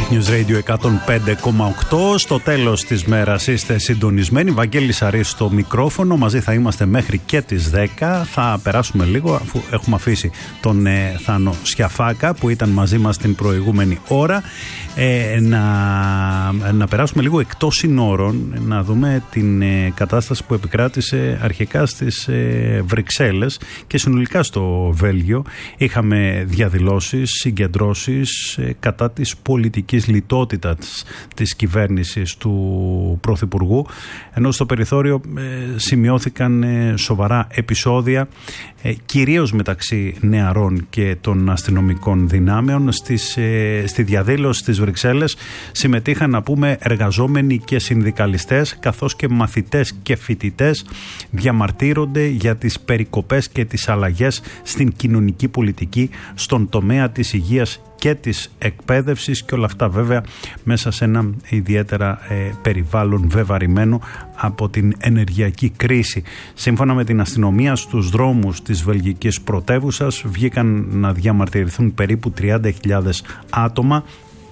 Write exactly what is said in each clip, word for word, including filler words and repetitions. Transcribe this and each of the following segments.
News Radio εκατόν πέντε κόμμα οκτώ. Στο τέλος της μέρας είστε συντονισμένοι. Βαγγέλης Αρής στο μικρόφωνο. Μαζί θα είμαστε μέχρι και τις δέκα. Θα περάσουμε λίγο, αφού έχουμε αφήσει τον ε, Θάνο Σιαφάκα που ήταν μαζί μας την προηγούμενη ώρα, ε, να, να περάσουμε λίγο εκτός συνόρων, να δούμε την ε, κατάσταση που επικράτησε αρχικά στις ε, Βρυξέλλες και συνολικά στο Βέλγιο. Είχαμε διαδηλώσεις, συγκεντρώσεις ε, κατά της πολιτικής λιτότητας της κυβέρνησης του Πρωθυπουργού, ενώ στο περιθώριο ε, σημειώθηκαν ε, σοβαρά επεισόδια ε, κυρίως μεταξύ νεαρών και των αστυνομικών δυνάμεων. Στις, ε, στη διαδήλωση στις Βρυξέλλες συμμετείχαν, να πούμε, εργαζόμενοι και συνδικαλιστές, καθώς και μαθητές και φοιτητές διαμαρτύρονται για τις περικοπές και τις αλλαγές στην κοινωνική πολιτική, στον τομέα της υγείας και της εκπαίδευσης, και όλα αυτά βέβαια μέσα σε ένα ιδιαίτερα ε, περιβάλλον βεβαρημένο από την ενεργειακή κρίση. Σύμφωνα με την αστυνομία, στους δρόμους της βελγικής πρωτεύουσας βγήκαν να διαμαρτυρηθούν περίπου τριάντα χιλιάδες άτομα.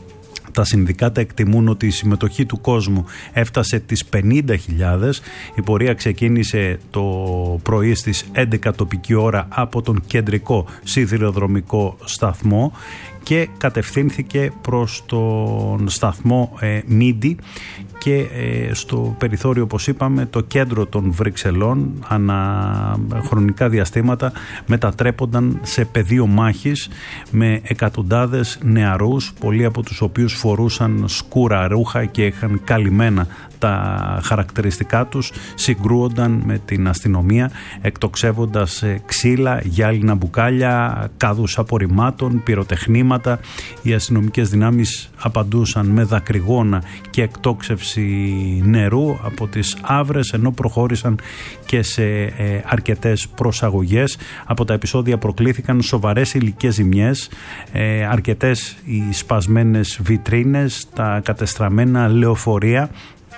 Τα συνδικάτα εκτιμούν ότι η συμμετοχή του κόσμου έφτασε τις πενήντα χιλιάδες. Η πορεία ξεκίνησε το πρωί στις έντεκα τοπική ώρα από τον κεντρικό σιδηροδρομικό σταθμό και κατευθύνθηκε προς τον σταθμό ε, Μίντι και ε, στο περιθώριο, όπως είπαμε, το κέντρο των Βρυξελών ανά χρονικά διαστήματα μετατρέπονταν σε πεδίο μάχης με εκατοντάδες νεαρούς, πολλοί από τους οποίους φορούσαν σκούρα ρούχα και είχαν καλυμμένα τα χαρακτηριστικά τους, συγκρούονταν με την αστυνομία εκτοξεύοντας ξύλα, γυάλινα μπουκάλια, κάδους απορριμμάτων, πυροτεχνήματα. Οι αστυνομικές δυνάμεις απαντούσαν με δακρυγόνα και εκτόξευση νερού από τις άβρες, ενώ προχώρησαν και σε ε, αρκετές προσαγωγές. Από τα επεισόδια προκλήθηκαν σοβαρές υλικές ζημιές, ε, αρκετές οι σπασμένες βιτρίνες, τα κατεστραμμένα λεωφορεία,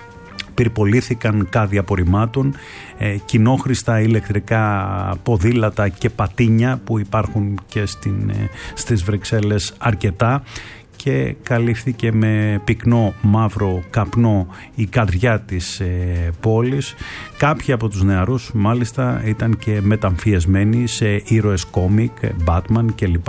πυρπολήθηκαν κάδοι απορριμμάτων, ε, κοινόχρηστα ηλεκτρικά ποδήλατα και πατίνια που υπάρχουν και στην, ε, στις Βρυξέλλες αρκετά, και καλύφθηκε με πυκνό μαύρο καπνό η καρδιά της ε, πόλης. Κάποιοι από τους νεαρούς μάλιστα ήταν και μεταμφιεσμένοι σε ήρωες κόμικ, Batman κλπ.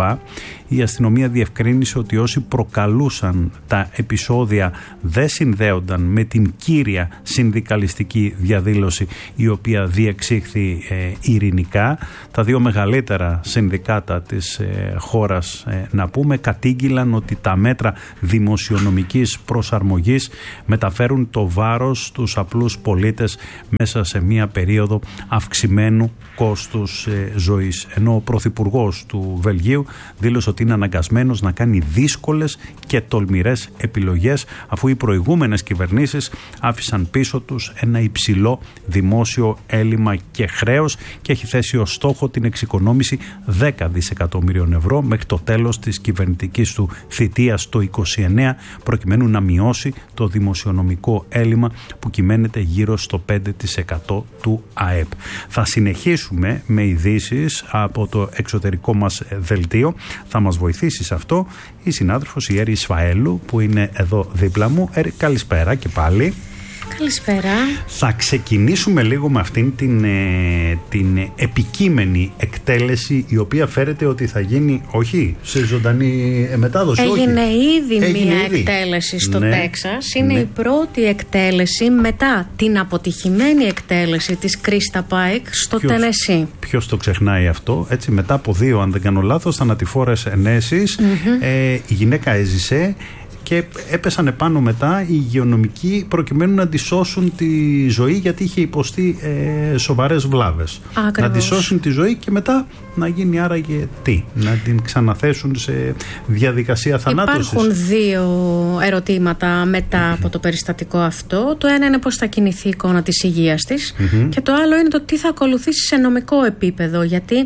Η αστυνομία διευκρίνησε ότι όσοι προκαλούσαν τα επεισόδια δεν συνδέονταν με την κύρια συνδικαλιστική διαδήλωση, η οποία διεξήχθη ε, ειρηνικά. Τα δύο μεγαλύτερα συνδικάτα της ε, χώρας, ε, να πούμε, κατήγγυλαν ότι τα μέτρα δημοσιονομικής προσαρμογής μεταφέρουν το βάρος στους απλούς πολίτες μέσα σε μια περίοδο αυξημένου κόστους ε, ζωής. Ενώ ο πρωθυπουργός του Βελγίου δήλωσε ότι είναι αναγκασμένος να κάνει δύσκολες και τολμηρές επιλογές, αφού οι προηγούμενες κυβερνήσεις άφησαν πίσω τους ένα υψηλό δημόσιο έλλειμμα και χρέος, και έχει θέσει ως στόχο την εξοικονόμηση δέκα δισεκατομμυρίων ευρώ μέχρι το τέλος της κυβερνητικής του θητείας το είκοσι εννέα, προκειμένου να μειώσει το δημοσιονομικό έλλειμμα που κυμαίνεται γύρω στο πέντε τοις εκατό του ΑΕΠ. Θα συνεχίσουμε με ειδήσεις από το εξωτερικό μας δελτίο. Θα μας βοηθήσει σε αυτό η συνάδελφος η Έρη Σφαέλου, που είναι εδώ δίπλα μου. Έρη, καλησπέρα και πάλι. Καλησπέρα. Θα ξεκινήσουμε λίγο με αυτήν την, ε, την επικείμενη εκτέλεση, η οποία φέρεται ότι θα γίνει, όχι σε ζωντανή μετάδοση. Έγινε όχι. ήδη Έγινε μία ήδη. εκτέλεση στο ναι. Τέξας. Είναι ναι. η πρώτη εκτέλεση μετά την αποτυχημένη εκτέλεση της Κρίστα Πάικ στο Ποιος, Τενεσί. Ποιος το ξεχνάει αυτό, έτσι, μετά από δύο, αν δεν κάνω λάθος, θανατηφόρες ενέσεις, mm-hmm. ε, η γυναίκα έζησε και έπεσαν επάνω μετά οι υγειονομικοί προκειμένου να τη σώσουν τη ζωή, γιατί είχε υποστεί ε, σοβαρές βλάβες. Ακριβώς. Να τη σώσουν τη ζωή και μετά να γίνει άραγε τι, να την ξαναθέσουν σε διαδικασία θανάτωσης. Υπάρχουν δύο ερωτήματα μετά από το περιστατικό αυτό. Το ένα είναι πώς θα κινηθεί η εικόνα της υγείας της, mm-hmm. και το άλλο είναι το τι θα ακολουθήσει σε νομικό επίπεδο, γιατί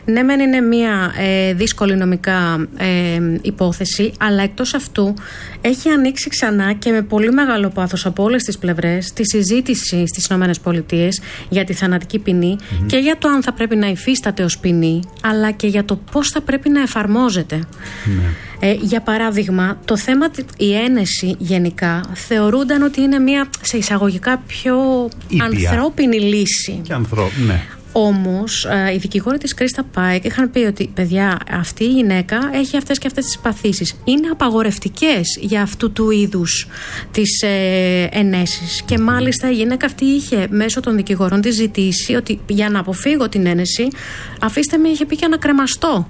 Ναι, μεν είναι μια ε, δύσκολη νομικά ε, υπόθεση, αλλά εκτός αυτού έχει ανοίξει ξανά και με πολύ μεγάλο πάθος από όλες τις πλευρές τη συζήτηση στις ΗΠΑ για τη θανατική ποινή mm-hmm. και για το αν θα πρέπει να υφίσταται ως ποινή, αλλά και για το πώς θα πρέπει να εφαρμόζεται. Mm-hmm. Ε, για παράδειγμα, το θέμα, η ένεση γενικά θεωρούνταν ότι είναι μια σε εισαγωγικά πιο ήπια, ανθρώπινη λύση. Και ανθρώπ, ναι. Όμως, οι δικηγόροι της Κρίστα Πάικ είχαν πει ότι, παιδιά, αυτή η γυναίκα έχει αυτές και αυτές τις παθήσεις. Είναι απαγορευτικές για αυτού του είδους τις ε, ενέσεις. Και μάλιστα η γυναίκα αυτή είχε μέσω των δικηγόρων της ζητήσει ότι για να αποφύγω την ένεση, αφήστε με, είχε πει, και να κρεμαστώ.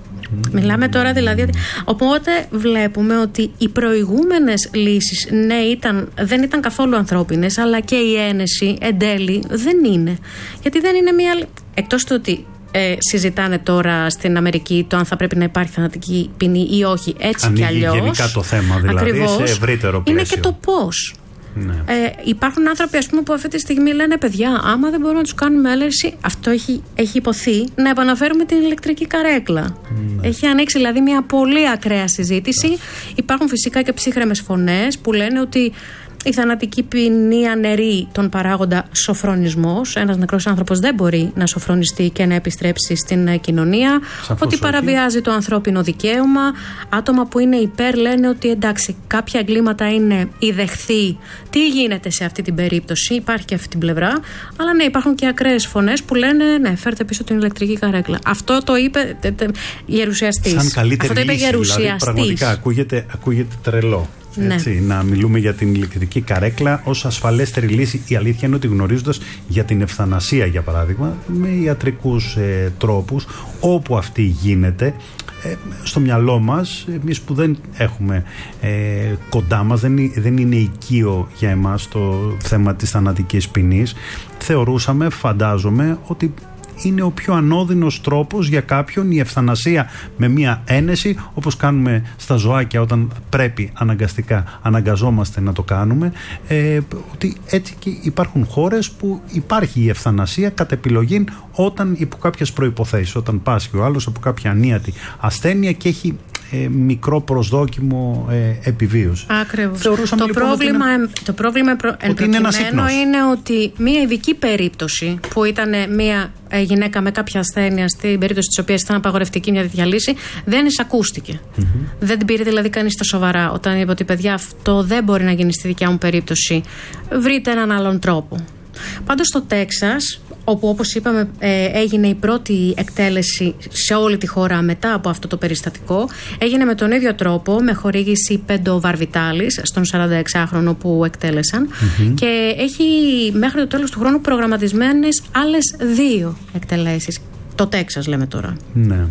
Μιλάμε τώρα δηλαδή. Οπότε βλέπουμε ότι οι προηγούμενες λύσεις, ναι, ήταν, δεν ήταν καθόλου ανθρώπινες, αλλά και η ένεση εν τέλει δεν είναι. Γιατί δεν είναι μια. Εκτός του ότι ε, συζητάνε τώρα στην Αμερική το αν θα πρέπει να υπάρχει θανατική ποινή ή όχι, έτσι κι αλλιώς. Γενικά το θέμα δηλαδή, ακριβώς, σε ευρύτερο πλαίσιο. Είναι και το πώς. Ναι. Ε, υπάρχουν άνθρωποι, ας πούμε, που αυτή τη στιγμή λένε, παιδιά, άμα δεν μπορούμε να τους κάνουμε έλευση, αυτό έχει, έχει υποθεί, να επαναφέρουμε την ηλεκτρική καρέκλα. Ναι. Έχει ανοίξει δηλαδή μια πολύ ακραία συζήτηση. Ναι. Υπάρχουν φυσικά και ψύχρεμες φωνές που λένε ότι η θανατική ποινή αναιρεί τον παράγοντα σοφρονισμός. Ένας νεκρός άνθρωπος δεν μπορεί να σοφρονιστεί και να επιστρέψει στην κοινωνία. Σαφώς ότι όχι. Παραβιάζει το ανθρώπινο δικαίωμα. Άτομα που είναι υπέρ λένε ότι εντάξει, κάποια εγκλήματα είναι η δεχθή. Τι γίνεται σε αυτή την περίπτωση, υπάρχει και αυτή την πλευρά. Αλλά ναι, υπάρχουν και ακραίες φωνές που λένε ναι, φέρτε πίσω την ηλεκτρική καρέκλα. Αυτό το είπε γερουσιαστής. Σαν καλύτερη Αυτό το είπε λύση, γερουσιαστής. Δηλαδή, πραγματικά ακούγεται, ακούγεται τρελό. Έτσι, ναι. Να μιλούμε για την ηλεκτρική καρέκλα ως ασφαλέστερη λύση. Η αλήθεια είναι ότι γνωρίζοντας για την ευθανασία, για παράδειγμα, με ιατρικούς ε, τρόπους, όπου αυτή γίνεται, ε, στο μυαλό μας, εμείς που δεν έχουμε ε, κοντά μας, δεν, δεν είναι οικείο για εμάς το θέμα της θανατικής ποινής, θεωρούσαμε, φαντάζομαι, ότι είναι ο πιο ανώδυνος τρόπος για κάποιον η ευθανασία με μία ένεση, όπως κάνουμε στα ζωάκια όταν πρέπει αναγκαστικά, αναγκαζόμαστε να το κάνουμε, ε, ότι έτσι και υπάρχουν χώρες που υπάρχει η ευθανασία κατ' επιλογή όταν υπό κάποιες προϋποθέσεις, όταν πάσχει ο άλλος από κάποια ανίατη ασθένεια και έχει ε, μικρό προσδόκιμο ε, επιβίωση. Ακριβώς. Το, λοιπόν, πρόβλημα, είναι, το πρόβλημα προ, εν προκειμένου είναι, είναι ότι μία ειδική περίπτωση που ήταν μία γυναίκα με κάποια ασθένεια, στην περίπτωση της οποίας ήταν απαγορευτική μια τέτοια λύση, δεν εισακούστηκε. Mm-hmm. Δεν την πήρε δηλαδή κανείς στα σοβαρά όταν είπε ότι, παιδιά, αυτό δεν μπορεί να γίνει στη δικιά μου περίπτωση. Βρείτε έναν άλλον τρόπο. Πάντως στο Τέξας, όπου όπως είπαμε ε, έγινε η πρώτη εκτέλεση σε όλη τη χώρα μετά από αυτό το περιστατικό, έγινε με τον ίδιο τρόπο, με χορήγηση πεντοβαρβιτάλης στον σαρανταεξάχρονο που εκτέλεσαν, mm-hmm. και έχει μέχρι το τέλος του χρόνου προγραμματισμένες άλλες δύο εκτελέσεις. Το Τέξας λέμε τώρα. Ναι.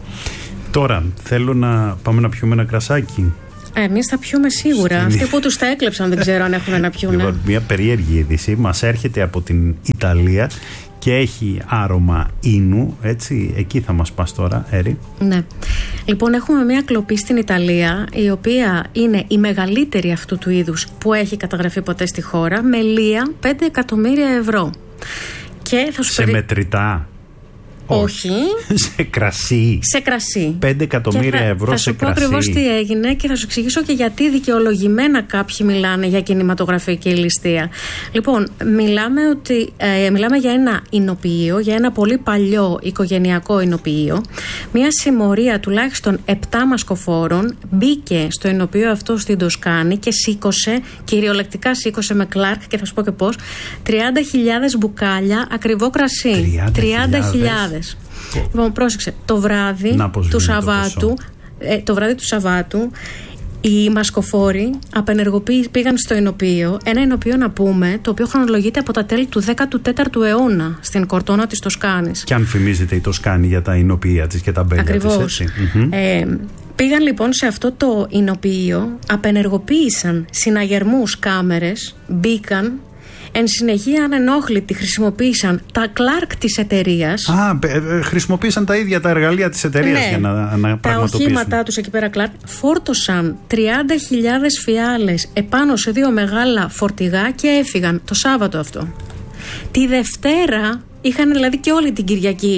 Τώρα θέλω να πάμε να πιούμε ένα κρασάκι. Εμείς θα πιούμε σίγουρα. Αυτοί που τους τα έκλεψαν δεν ξέρω αν έχουν να πιούν. Λοιπόν, μια περίεργη είδηση μας έρχεται από την Ιταλία και έχει άρωμα ίνου, έτσι, εκεί θα μας πας τώρα, Έρη. Ναι. Λοιπόν, έχουμε μια κλοπή στην Ιταλία, η οποία είναι η μεγαλύτερη αυτού του είδους που έχει καταγραφεί ποτέ στη χώρα, με λία πέντε εκατομμύρια ευρώ. Και θα σου σε περι... μετρητά. Όχι. Σε κρασί. Σε κρασί. πέντε εκατομμύρια ευρώ θα σε κρασί. Θα σου πω ακριβώς τι έγινε και θα σου εξηγήσω και γιατί δικαιολογημένα κάποιοι μιλάνε για κινηματογραφική ληστεία. Λοιπόν, μιλάμε, ότι, ε, μιλάμε για ένα εινοποιείο, για ένα πολύ παλιό οικογενειακό εινοποιείο. Μια συμμορία τουλάχιστον επτά μασκοφόρων μπήκε στο εινοποιείο αυτό στην Τοσκάνη και σήκωσε, κυριολεκτικά σήκωσε με κλάρκ, και θα σου πω και πώς, τριάντα χιλιάδες μπουκάλια ακριβό κρασί. τριάντα χιλιάδες. Λοιπόν, πρόσεξε, το βράδυ του Σαββάτου, ε, το βράδυ του Σαββάτου, οι μασκοφόροι πήγαν στο εινοποιείο, ένα εινοποιείο να πούμε, το οποίο χρονολογείται από τα τέλη του δέκατου τέταρτου αιώνα στην Κορτόνα της Τοσκάνης. Και αν φημίζεται η Τοσκάνη για τα εινοποιεία της και τα μπέλια της, έτσι. Ε, πήγαν λοιπόν σε αυτό το εινοποιείο, απενεργοποίησαν συναγερμούς, κάμερες, μπήκαν. Εν συνεχεία, ανενόχλητοι, χρησιμοποίησαν τα κλάρκ της εταιρείας. Α, χρησιμοποίησαν τα ίδια τα εργαλεία της εταιρείας, ναι, για να, να πραγματοποιήσουν. Τα οχήματά τους εκεί πέρα κλάρκ. Φόρτωσαν τριάντα χιλιάδες φιάλες επάνω σε δύο μεγάλα φορτηγά και έφυγαν το Σάββατο αυτό. Τη Δευτέρα είχαν δηλαδή και όλη την Κυριακή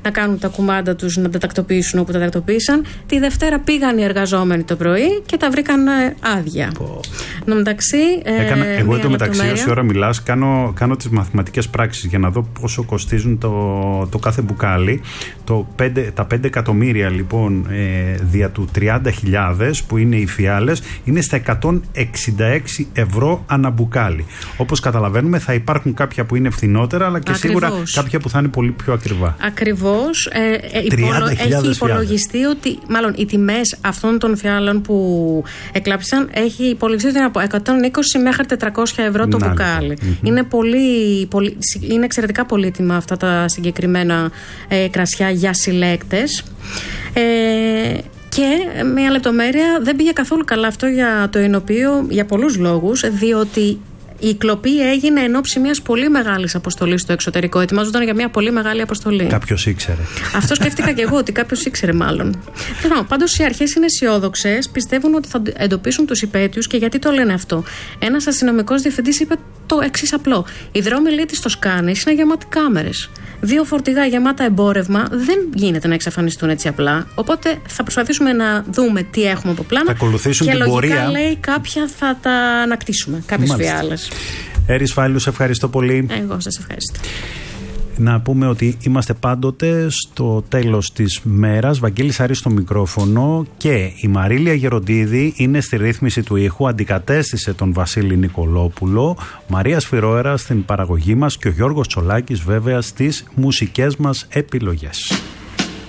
να κάνουν τα κουμάντα τους, να τα τακτοποιήσουν όπου τα τακτοποίησαν. Τη Δευτέρα πήγαν οι εργαζόμενοι το πρωί και τα βρήκαν άδεια. Εν μεταξύ, Έκανα, ε, εγώ εντωμεταξύ, όση ώρα μιλάς, κάνω, κάνω τις μαθηματικές πράξεις για να δω πόσο κοστίζουν το, το κάθε μπουκάλι. Το πέντε, τα πέντε εκατομμύρια λοιπόν ε, δια του τριάντα χιλιάδες που είναι οι φιάλες είναι στα εκατόν εξήντα έξι ευρώ ανά μπουκάλι. Όπως καταλαβαίνουμε, θα υπάρχουν κάποια που είναι φθηνότερα, αλλά και Ακριβώς. σίγουρα κάποια που θα είναι πολύ πιο ακριβά. Ακριβώς. Ε, ε, υπολο, έχει υπολογιστεί φιάλες. Ότι μάλλον οι τιμές αυτών των φιάλων που εκλάψαν έχει υπολογιστεί ότι είναι από εκατόν είκοσι μέχρι τετρακόσια ευρώ το Να, μπουκάλι. Mm-hmm. Είναι, πολύ, πολύ, είναι εξαιρετικά πολύτιμα αυτά τα συγκεκριμένα ε, κρασιά για συλλέκτες. Ε, Και μια λεπτομέρεια, δεν πήγε καθόλου καλά αυτό για το εινοποιείο για πολλούς λόγους, διότι η κλοπή έγινε εν ώψη μιας πολύ μεγάλης αποστολής στο εξωτερικό. Ετοιμάζονταν για μια πολύ μεγάλη αποστολή. Κάποιος ήξερε. Αυτό σκέφτηκα και εγώ, ότι κάποιος ήξερε μάλλον. Πάντως οι αρχές είναι αισιόδοξες, πιστεύουν ότι θα εντοπίσουν τους υπαίτιους. Και γιατί το λένε αυτό? Ένας αστυνομικός διευθυντής είπε το εξής απλό: οι δρόμοι, λέει, της Τοσκάνης είναι γεμάτοι κάμερες. Δύο φορτηγά γεμάτα εμπόρευμα δεν γίνεται να εξαφανιστούν έτσι απλά. Οπότε θα προσπαθήσουμε να δούμε τι έχουμε από πλάνα. Θα ακολουθήσουν και την λογικά, πορεία. λέει, κάποια θα τα ανακτήσουμε. Κάποιες φιάλες. Έρης Φάιλου, σε ευχαριστώ πολύ. Εγώ σας ευχαριστώ. Να πούμε ότι είμαστε πάντοτε στο τέλος της μέρας. Βαγγέλης Αρής στο μικρόφωνο και η Μαρίλια Γεροντίδη είναι στη ρύθμιση του ήχου. Αντικατέστησε τον Βασίλη Νικολόπουλο. Μαρία Σφυρόερα στην παραγωγή μας και ο Γιώργος Τσολάκης βέβαια στις μουσικές μας επιλογές.